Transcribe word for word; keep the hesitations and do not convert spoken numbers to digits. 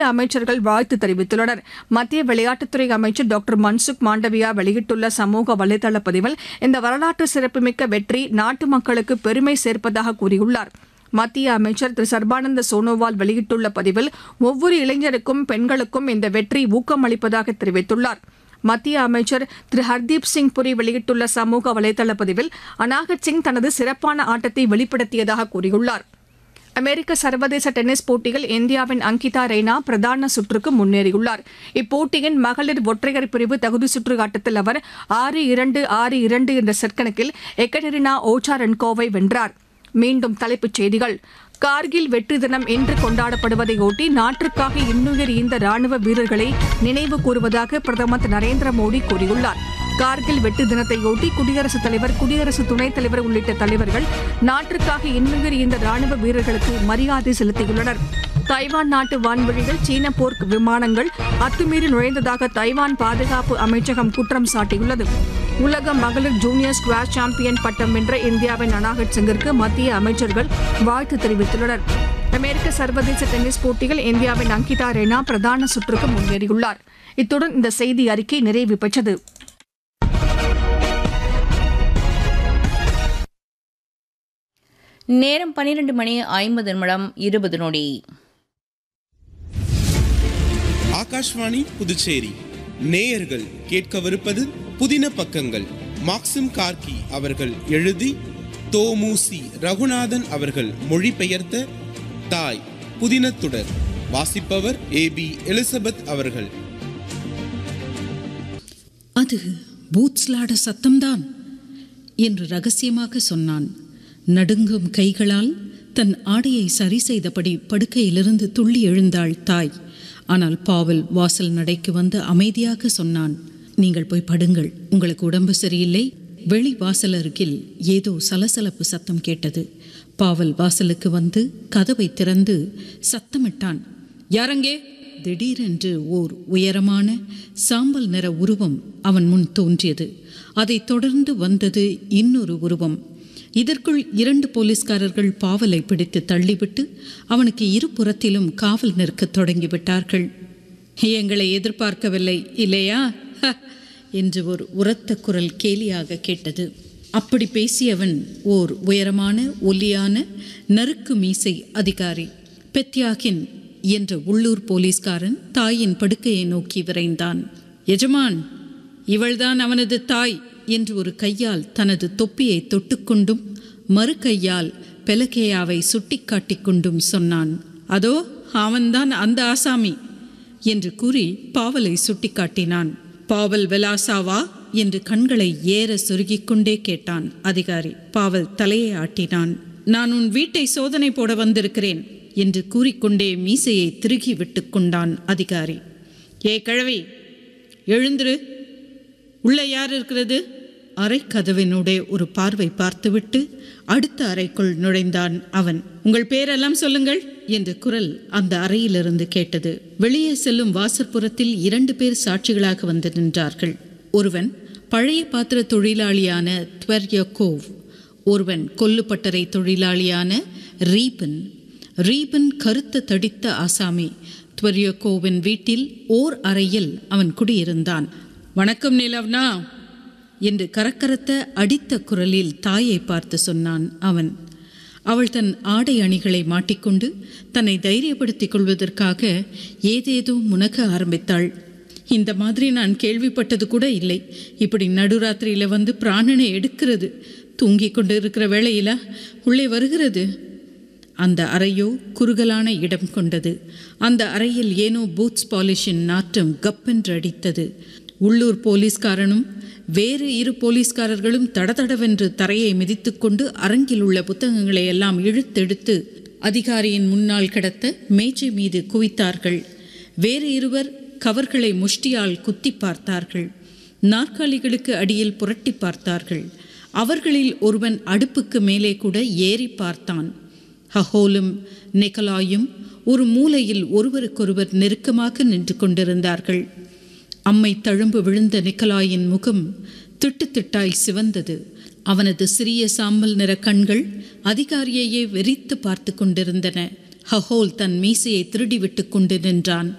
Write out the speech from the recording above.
அமைச்சர்கள் வாழ்த்து தெரிவித்துள்ளனர். மத்திய விளையாட்டுத்துறை அமைச்சர் டாக்டர் மன்சுக் மாண்டவியா வெளியிட்டுள்ள சமூக வலைதள பதிவில் இந்த வரலாற்று சிறப்புமிக்க வெற்றி நாட்டு மக்களுக்கு பெருமை சேர்ப்பதாக கூறியுள்ளார். மத்திய அமைச்சர் திரு சர்பானந்த சோனோவால் வெளியிட்டுள்ள பதிவில் ஒவ்வொரு இளைஞருக்கும் பெண்களுக்கும் இந்த வெற்றி ஊக்கமளிப்பதாக தெரிவித்துள்ளார். மத்திய அமைச்சர் திரு ஹர்தீப் சிங் புரி வெளியிட்டுள்ள சமூக வலைதள பதிவில் அனாகத் சிங் தனது சிறப்பான ஆட்டத்தை வெளிப்படுத்தியதாக கூறியுள்ளார். அமெரிக்க சர்வதேச டென்னிஸ் போட்டியில் இந்தியாவின் அங்கிதா ரெய்னா பிரதான சுற்றுக்கு முன்னேறியுள்ளார். இப்போட்டியின் மகளிர் ஒற்றையர் பிரிவு தகுதி சுற்று ஆட்டத்தில் அவர் ஆறு இரண்டு ஆறு இரண்டு என்ற செட் கணக்கில் எக்கடெரினா ஓச்சாரென்கோவை வென்றார். மீண்டும் தலைப்புச் செய்திகள். கார்கில் வெற்றி தினம் இன்று கொண்டாடப்படுவதையொட்டி நாட்டிற்காக இன்னுயிர் ஈந்த ராணுவ வீரர்களை நினைவு கூறுவதாக பிரதமர் திரு நரேந்திர மோடி கூறியுள்ளார். கார்கில் வெற்றி தினத்தையொட்டி குடியரசுத் தலைவர், குடியரசு துணைத் தலைவர் உள்ளிட்ட தலைவர்கள் நாட்டிற்காக இன்னுயிர் ஈந்த ராணுவ வீரர்களுக்கு மரியாதை செலுத்தியுள்ளனர். தைவான் நாட்டு வான்வழியில் சீன போர் விமானங்கள் அத்துமீறி நுழைந்ததாக தைவான் பாதுகாப்பு அமைச்சகம் குற்றம் சாட்டியுள்ளது. உலக மகளிர் ஜூனியர் ஸ்குவாஷ் சாம்பியன் பட்டம் வென்ற இந்தியாவின் அனாகட் சிங்கிற்கு மத்திய அமைச்சர்கள் வாழ்த்து தெரிவித்துள்ளனர். அமெரிக்க சர்வதேச டென்னிஸ் போட்டியில் இந்தியாவின் அங்கிதா ரெய்னா பிரதான சுற்றுக்கு முன்னேறியுள்ளார். இத்துடன் இந்த செய்தி அறிக்கை நிறைவு பெற்றது. நேரம் பனிரெண்டு மணி ஐம்பது நிமிடம் இருபது நொடி. ஆகாஷ்வாணி புதுச்சேரி நேயர்கள் கேட்கவிருப்பது புதின பக்கங்கள். மாக்சிம் கார்கி அவர்கள் எழுதி தோமுசி ரகுநாதன் அவர்கள் மொழிபெயர்த்த தாய் புதினத்துடர். வாசிப்பவர் ஏ பி எலிசபெத் அவர்கள். அது பூத்ஸ்லாட சத்தம்தான் என்று ரகசியமாக சொன்னான். நடுங்கும் கைகளால் தன் ஆடையை சரி செய்தபடி படுக்கையிலிருந்து துள்ளி எழுந்தாள் தாய். ஆனால் பாவல் வாசல் நடைக்கு வந்து அமைதியாக சொன்னான், நீங்கள் போய் படுங்கள், உங்களுக்கு உடம்பு சரியில்லை. வெளி வாசல் அருகில் ஏதோ சலசலப்பு சத்தம் கேட்டது. பாவல் வாசலுக்கு வந்து கதவை திறந்து சத்தமிட்டான், யாரங்கே? திடீரென்று ஓர் உயரமான சாம்பல் நிற உருவம் அவன் முன் தோன்றியது. அதைத் தொடர்ந்து வந்தது இன்னொரு உருவம். இதற்குள் இரண்டு போலீஸ்காரர்கள் பாவலை பிடித்து தள்ளிவிட்டு அவனுக்கு இருபுறத்திலும் காவல் நிற்கத் தொடங்கிவிட்டார்கள். எங்களை எதிர்பார்க்கவில்லை இல்லையா என்று ஒரு உரத்த குரல் கேலியாக கேட்டது. அப்படி பேசியவன் ஓர் உயரமான ஒல்லியான நறுக்கு மீசை அதிகாரி பெத்யாகின் என்ற உள்ளூர் போலீஸ்காரன் தாயின் படுக்கையை நோக்கி விரைந்தான். எஜமான், இவள்தான் அவனது தாய் என்று ஒரு கையால் தனது தொப்பியை தொட்டுக்கொண்டும் மறு கையால் பெலகேயாவை சுட்டிக்காட்டிக் கொண்டும் சொன்னான். அதோ அவன்தான் அந்த ஆசாமி என்று கூறி பாவலை சுட்டிக்காட்டினான். பாவல் வெலாசாவா என்று கண்களை ஏற சொருகிக் கொண்டே கேட்டான் அதிகாரி. பாவல் தலையை ஆட்டினான். நான் உன் வீட்டை சோதனை போட வந்திருக்கிறேன் என்று கூறிக்கொண்டே மீசையை திருகி விட்டு கொண்டான் அதிகாரி. ஏ கிழவி, எழுந்திரு, உள்ள யார் இருக்கிறது? அறை கதவினுடைய ஒரு பார்வை பார்த்துவிட்டு அடுத்த அறைக்குள் நுழைந்தான் அவன். உங்கள் பேரெல்லாம் சொல்லுங்கள் என்ற குரல் அந்த அறையிலிருந்து கேட்டது. வெளியே செல்லும் வாசற்புறத்தில் இரண்டு பேர் சாட்சிகளாக வந்து நின்றார்கள். ஒருவன் பழைய பாத்திர தொழிலாளியான த்வர்யகோவ், ஒருவன் கொல்லுப்பட்டறை தொழிலாளியான ரீபன். ரீபன் கருத்த தடித்த ஆசாமி. த்வர்யகோவின் வீட்டில் ஓர் அறையில் அவன் குடியிருந்தான். வணக்கம் நிலவ்னா என்று கரக்கரத்த அடித்த குரலில் தாயை பார்த்து சொன்னான் அவன். அவள் தன் ஆடை அணிகளை மாட்டிக்கொண்டு தன்னை தைரியப்படுத்திக் கொள்வதற்காக ஏதேதோ முனக ஆரம்பித்தாள். இந்த மாதிரி நான் கேள்விப்பட்டது கூட இல்லை. இப்படி நடுராத்திரியில் வந்து பிராணனை எடுக்கிறது. தூங்கிக் கொண்டு இருக்கிற வேளையில உள்ளே வருகிறது. அந்த அறையோ குறுகலான இடம் கொண்டது. அந்த அறையில் ஏனோ பூத்ஸ் பாலிஷின் நாற்றம் கப்பென்று அடித்தது. உள்ளூர் போலீஸ்காரனும் வேறு இரு போலீஸ்காரர்களும் தடதடவென்று தரையை மிதித்து கொண்டு அரங்கில் உள்ள புத்தகங்களை எல்லாம் இழுத்தெடுத்து அதிகாரியின் முன்னால் கிடத்த மேஜை மீது குவித்தார்கள். வேறு இருவர் கவர்களை முஷ்டியால் குத்தி பார்த்தார்கள். நாற்காலிகளுக்கு அடியில் புரட்டி பார்த்தார்கள். அவர்களில் ஒருவன் அடுப்புக்கு மேலே கூட ஏறி பார்த்தான். ஹஹோலும் நிக்கலாயும் ஒரு மூலையில் ஒருவருக்கொருவர் நெருக்கமாக நின்று கொண்டிருந்தார்கள். அம்மை தழும்பு விழுந்த நிக்கலாயின் முகம் திட்டு திட்டாய் சிவந்தது. அவனது சிறிய சாம்பல் நிற கண்கள் அதிகாரியையே வெறித்து பார்த்து கொண்டிருந்தன. ஹஹோல் தன் மீசையை திருடிவிட்டு கொண்டு நின்றான்.